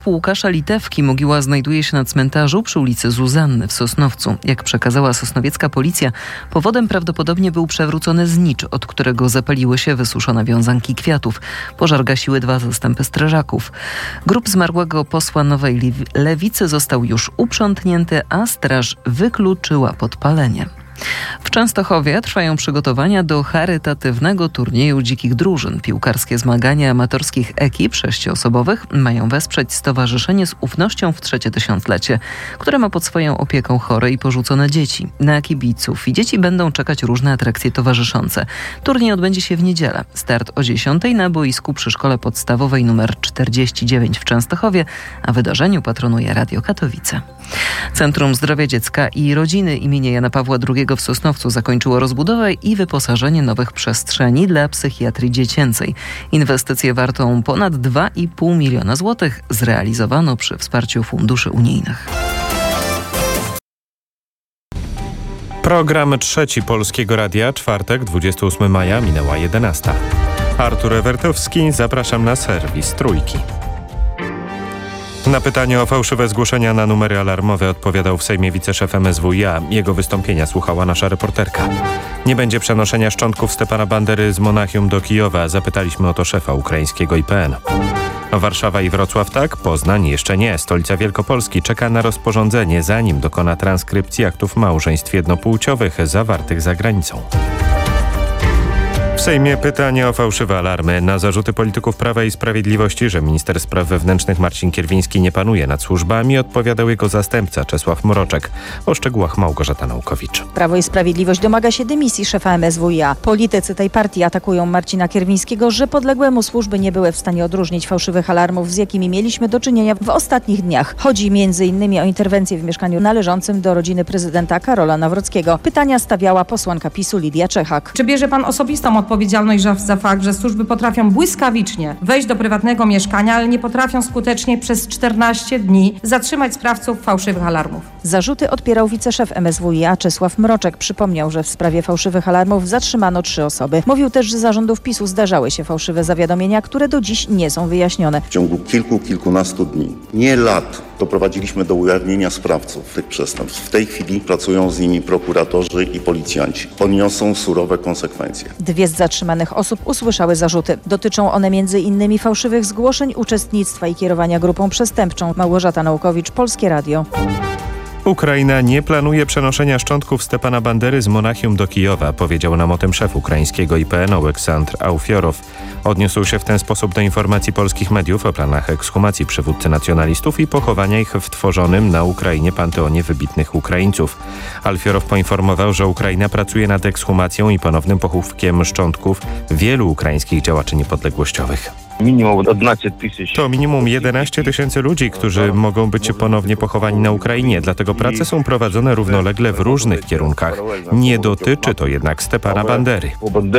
Łukasza Litewki mogiła znajduje się na cmentarzu przy ulicy Zuzanny w Sosnowcu. Jak przekazała sosnowiecka policja, powodem prawdopodobnie był przewrócony znicz, od którego zapaliły się wysuszone wiązanki kwiatów. Pożar gasiły 2 zastępy strażaków. Grób zmarłego posła Nowej Lewicy został już uprzątnięty, a straż wykluczyła podpalenie. W Częstochowie trwają przygotowania do charytatywnego turnieju dzikich drużyn. Piłkarskie zmagania amatorskich ekip 6-osobowych mają wesprzeć Stowarzyszenie z Ufnością w 3. tysiąclecie, które ma pod swoją opieką chore i porzucone dzieci. Na kibiców i dzieci będą czekać różne atrakcje towarzyszące. Turniej odbędzie się w niedzielę. Start o 10:00 na boisku przy Szkole Podstawowej nr 49 w Częstochowie, a wydarzeniu patronuje Radio Katowice. Centrum Zdrowia Dziecka i Rodziny imienia Jana Pawła II w Sosnowcu zakończyło rozbudowę i wyposażenie nowych przestrzeni dla psychiatrii dziecięcej. Inwestycję wartą ponad 2,5 miliona złotych zrealizowano przy wsparciu funduszy unijnych. Program trzeci Polskiego Radia, czwartek, 28 maja, minęła 11. Artur Ewertowski, zapraszam na serwis Trójki. Na pytanie o fałszywe zgłoszenia na numery alarmowe odpowiadał w Sejmie wiceszef MSWiA. Jego wystąpienia słuchała nasza reporterka. Nie będzie przenoszenia szczątków Stepana Bandery z Monachium do Kijowa. Zapytaliśmy o to szefa ukraińskiego IPN. Warszawa i Wrocław tak, Poznań jeszcze nie. Stolica Wielkopolski czeka na rozporządzenie, zanim dokona transkrypcji aktów małżeństw jednopłciowych zawartych za granicą. W Sejmie pytanie o fałszywe alarmy. Na zarzuty polityków Prawa i Sprawiedliwości, że minister spraw wewnętrznych Marcin Kierwiński nie panuje nad służbami, odpowiadał jego zastępca Czesław Mroczek. O szczegółach Małgorzata Naukowicz. Prawo i Sprawiedliwość domaga się dymisji szefa MSWiA. Politycy tej partii atakują Marcina Kierwińskiego, że podległe mu służby nie były w stanie odróżnić fałszywych alarmów, z jakimi mieliśmy do czynienia w ostatnich dniach. Chodzi m.in. o interwencję w mieszkaniu należącym do rodziny prezydenta Karola Nawrockiego. Pytania stawiała posłanka PiS-u Lidia Czechak. Czy bierze pan osobistą odpowiedzialność za fakt, że służby potrafią błyskawicznie wejść do prywatnego mieszkania, ale nie potrafią skutecznie przez 14 dni zatrzymać sprawców fałszywych alarmów? Zarzuty odpierał wiceszef MSWiA Czesław Mroczek. Przypomniał, że w sprawie fałszywych alarmów zatrzymano 3 osoby. Mówił też, że za rządów PiS-u zdarzały się fałszywe zawiadomienia, które do dziś nie są wyjaśnione. W ciągu kilkunastu dni, nie lat, doprowadziliśmy do ujawnienia sprawców tych przestępstw. W tej chwili pracują z nimi prokuratorzy i policjanci. Poniosą surowe konsekwencje. 2 z zatrzymanych osób usłyszały zarzuty. Dotyczą one m.in. fałszywych zgłoszeń, uczestnictwa i kierowania grupą przestępczą. Małgorzata Naukowicz, Polskie Radio. Ukraina nie planuje przenoszenia szczątków Stepana Bandery z Monachium do Kijowa, powiedział nam o tym szef ukraińskiego IPN Oleksandr Aufiorow. Odniósł się w ten sposób do informacji polskich mediów o planach ekshumacji przywódcy nacjonalistów i pochowania ich w tworzonym na Ukrainie panteonie wybitnych Ukraińców. Aufiorow poinformował, że Ukraina pracuje nad ekshumacją i ponownym pochówkiem szczątków wielu ukraińskich działaczy niepodległościowych. To minimum 11 tysięcy ludzi, którzy mogą być ponownie pochowani na Ukrainie. Dlatego prace są prowadzone równolegle w różnych kierunkach. Nie dotyczy to jednak Stepana Bandery.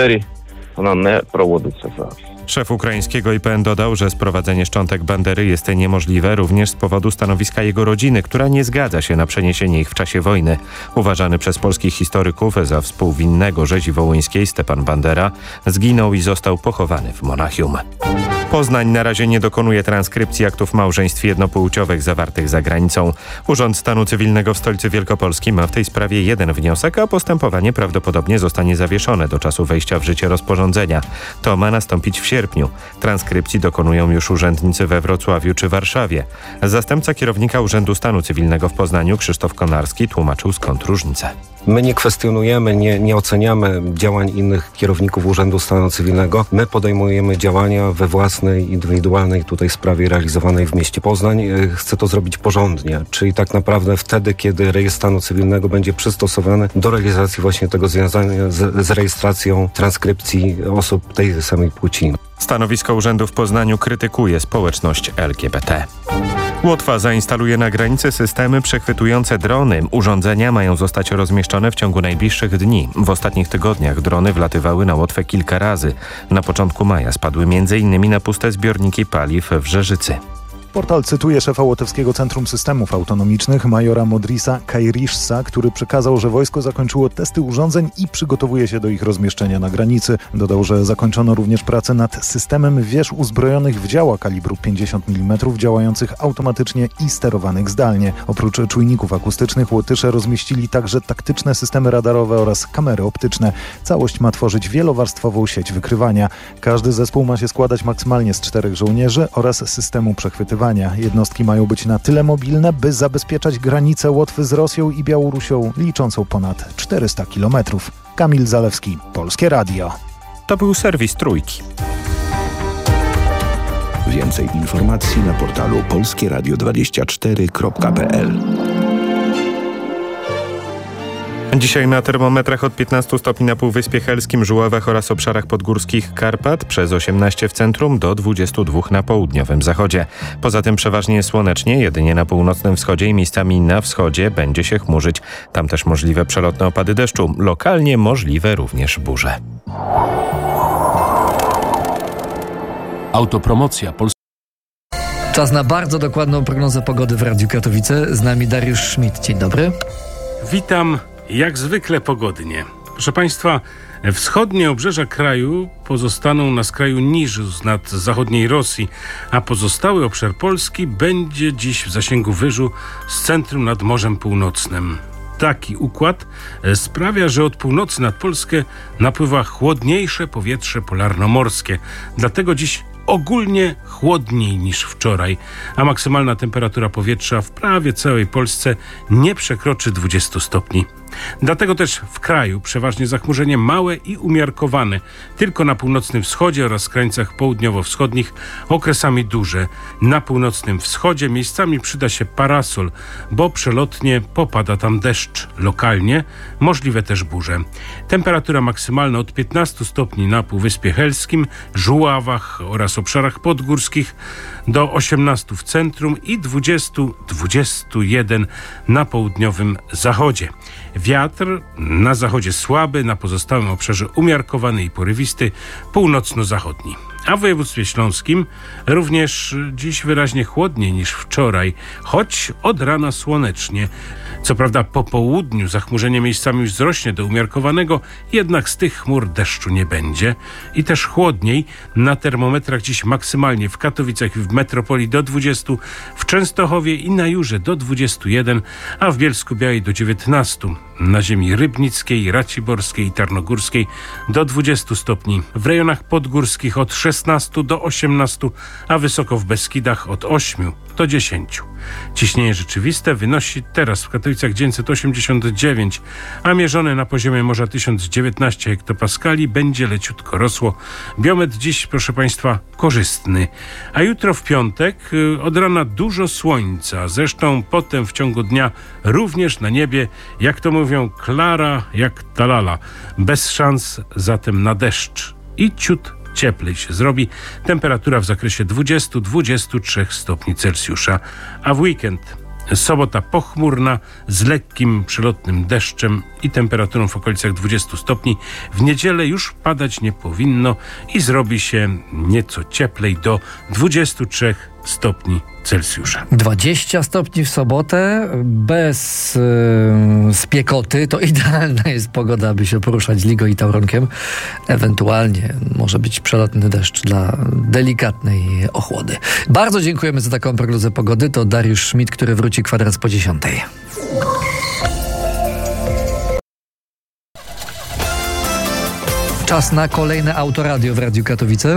Szef ukraińskiego IPN dodał, że sprowadzenie szczątek Bandery jest niemożliwe również z powodu stanowiska jego rodziny, która nie zgadza się na przeniesienie ich w czasie wojny. Uważany przez polskich historyków za współwinnego rzezi wołyńskiej Stepan Bandera zginął i został pochowany w Monachium. Poznań na razie nie dokonuje transkrypcji aktów małżeństw jednopłciowych zawartych za granicą. Urząd Stanu Cywilnego w stolicy Wielkopolski ma w tej sprawie 1 wniosek, a postępowanie prawdopodobnie zostanie zawieszone do czasu wejścia w życie rozporządzenia. To ma nastąpić w sierpniu. Transkrypcji dokonują już urzędnicy we Wrocławiu czy Warszawie. Zastępca kierownika Urzędu Stanu Cywilnego w Poznaniu, Krzysztof Konarski, tłumaczył, skąd różnice. My nie kwestionujemy, nie oceniamy działań innych kierowników Urzędu Stanu Cywilnego. My podejmujemy działania we własnej, indywidualnej tutaj sprawie realizowanej w mieście Poznań. Chcę to zrobić porządnie, czyli tak naprawdę wtedy, kiedy rejestr stanu cywilnego będzie przystosowany do realizacji właśnie tego związania z rejestracją transkrypcji osób tej samej płci. Stanowisko urzędu w Poznaniu krytykuje społeczność LGBT. Łotwa zainstaluje na granicy systemy przechwytujące drony. Urządzenia mają zostać rozmieszczone w ciągu najbliższych dni. W ostatnich tygodniach drony wlatywały na Łotwę kilka razy. Na początku maja spadły m.in. na puste zbiorniki paliw w Rzeżycy. Portal cytuje szefa Łotewskiego Centrum Systemów Autonomicznych, majora Modrisa Kajriszsa, który przekazał, że wojsko zakończyło testy urządzeń i przygotowuje się do ich rozmieszczenia na granicy. Dodał, że zakończono również pracę nad systemem wież uzbrojonych w działa kalibru 50 mm, działających automatycznie i sterowanych zdalnie. Oprócz czujników akustycznych Łotysze rozmieścili także taktyczne systemy radarowe oraz kamery optyczne. Całość ma tworzyć wielowarstwową sieć wykrywania. Każdy zespół ma się składać maksymalnie z 4 żołnierzy oraz systemu przechwytywania. Jednostki mają być na tyle mobilne, by zabezpieczać granicę Łotwy z Rosją i Białorusią, liczącą ponad 400 km. Kamil Zalewski, Polskie Radio. To był serwis Trójki. Więcej informacji na portalu polskieradio24.pl. Dzisiaj na termometrach od 15 stopni na Półwyspie Helskim, Żuławach oraz obszarach podgórskich Karpat, przez 18 w centrum do 22 na południowym zachodzie. Poza tym przeważnie słonecznie, jedynie na północnym wschodzie i miejscami na wschodzie będzie się chmurzyć. Tam też możliwe przelotne opady deszczu, lokalnie możliwe również burze. Autopromocja Czas na bardzo dokładną prognozę pogody w Radiu Katowice. Z nami Dariusz Schmidt. Dzień dobry. Witam. Jak zwykle pogodnie. Proszę Państwa, wschodnie obrzeża kraju pozostaną na skraju niżu nad zachodniej Rosji, a pozostały obszar Polski będzie dziś w zasięgu wyżu z centrum nad Morzem Północnym. Taki układ sprawia, że od północy nad Polskę napływa chłodniejsze powietrze polarnomorskie. Dlatego dziś ogólnie chłodniej niż wczoraj, a maksymalna temperatura powietrza w prawie całej Polsce nie przekroczy 20 stopni. Dlatego też w kraju przeważnie zachmurzenie małe i umiarkowane, tylko na północnym wschodzie oraz krańcach południowo-wschodnich okresami duże. Na północnym wschodzie miejscami przyda się parasol, bo przelotnie popada tam deszcz. Lokalnie możliwe też burze. Temperatura maksymalna od 15 stopni na Półwyspie Helskim, Żuławach oraz obszarach podgórskich do 18 w centrum i 20-21 na południowym zachodzie. Wiatr na zachodzie słaby, na pozostałym obszarze umiarkowany i porywisty, północno-zachodni. A w województwie śląskim również dziś wyraźnie chłodniej niż wczoraj, choć od rana słonecznie. Co prawda po południu zachmurzenie miejscami już wzrośnie do umiarkowanego, jednak z tych chmur deszczu nie będzie. I też chłodniej, na termometrach dziś maksymalnie w Katowicach i w metropolii do 20, w Częstochowie i na Jurze do 21, a w Bielsku-Białej do 19. Na ziemi rybnickiej, raciborskiej i tarnogórskiej do 20 stopni. W rejonach podgórskich od 16 do 18, a wysoko w Beskidach od 8 do 10. Ciśnienie rzeczywiste wynosi teraz w Katowicach 989, a mierzone na poziomie morza 1019 hektopaskali będzie leciutko rosło. Biometr dziś, proszę Państwa, korzystny. A jutro w piątek od rana dużo słońca, zresztą potem w ciągu dnia również na niebie, jak to mówią, klara jak talala. Bez szans zatem na deszcz i ciut cieplej się zrobi. Temperatura w zakresie 20-23 stopni Celsjusza. A w weekend sobota pochmurna z lekkim przelotnym deszczem i temperaturą w okolicach 20 stopni. W niedzielę już padać nie powinno i zrobi się nieco cieplej do 23 stopni Celsjusza. 20 stopni w sobotę, bez spiekoty, to idealna jest pogoda, aby się poruszać Ligą i Tauronkiem. Ewentualnie może być przelotny deszcz dla delikatnej ochłody. Bardzo dziękujemy za taką prognozę pogody. To Dariusz Schmidt, który wróci kwadrans po 10. Czas na kolejne Autoradio w Radiu Katowice.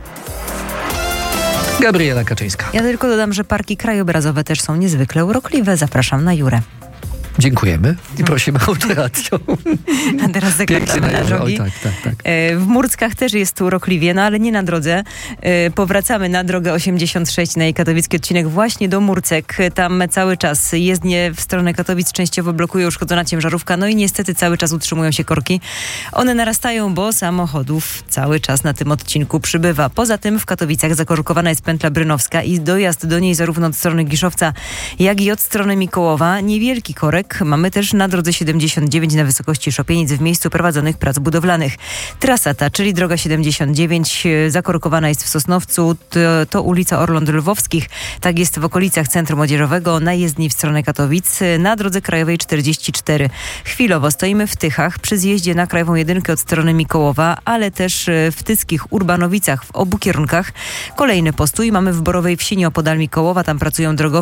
Gabriela Kaczyńska. Ja tylko dodam, że parki krajobrazowe też są niezwykle urokliwe. Zapraszam na Jurę. Dziękujemy i prosimy o Autoradio. A teraz zakręcamy na drogi. Oj, tak. W Murckach też jest urokliwie, no ale nie na drodze. Powracamy na drogę 86 na jej katowicki odcinek właśnie do Murcek. Tam cały czas jezdnie w stronę Katowic częściowo blokuje uszkodzona ciężarówka, no i niestety cały czas utrzymują się korki. One narastają, bo samochodów cały czas na tym odcinku przybywa. Poza tym w Katowicach zakorkowana jest pętla brynowska i dojazd do niej zarówno od strony Giszowca, jak i od strony Mikołowa. Niewielki korek korek mamy też na drodze 79 na wysokości Szopienic w miejscu prowadzonych prac budowlanych. Trasa ta, czyli droga 79, zakorkowana jest w Sosnowcu, to ulica Orląt Lwowskich. Tak jest w okolicach Centrum Młodzieżowego na jezdni w stronę Katowic. Na drodze krajowej 44. Chwilowo stoimy w Tychach przy zjeździe na krajową 1 od strony Mikołowa, ale też w Tyckich Urbanowicach w obu kierunkach. Kolejny postój mamy w Borowej Wsi nieopodal Mikołowa. Tam pracują drogowcy